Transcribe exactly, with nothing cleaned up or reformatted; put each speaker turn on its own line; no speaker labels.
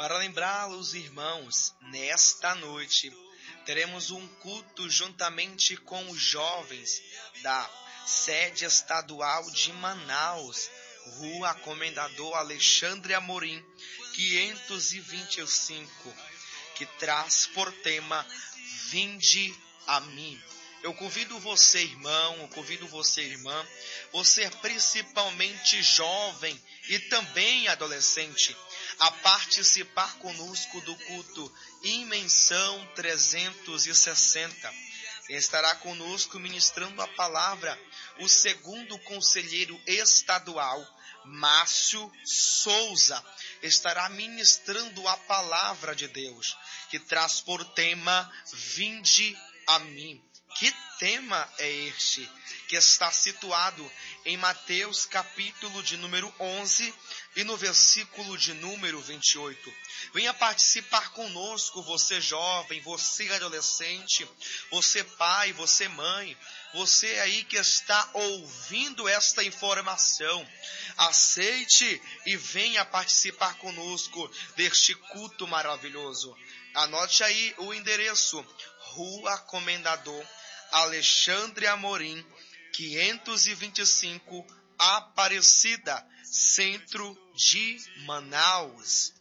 Para lembrá-los, irmãos, nesta noite teremos um culto juntamente com os jovens da sede estadual de Manaus, Rua Comendador Alexandre Amorim, quinhentos e vinte e cinco, que traz por tema Vinde a mim. Eu convido você, irmão, eu convido você, irmã, você principalmente jovem e também adolescente, a participar conosco do culto Imensão trezentos e sessenta. Quem estará conosco ministrando a palavra, o segundo conselheiro estadual, Márcio Souza, estará ministrando a palavra de Deus, que traz por tema Vinde a mim. Que tema é este? Que está situado em Mateus capítulo de número onze e no versículo de número vinte e oito. Venha participar conosco, você jovem, você adolescente, você pai, você mãe, você aí que está ouvindo esta informação. Aceite e venha participar conosco deste culto maravilhoso. Anote aí o endereço: Rua Comendador Alexandre Amorim, quinhentos e vinte e cinco, Aparecida, centro de Manaus.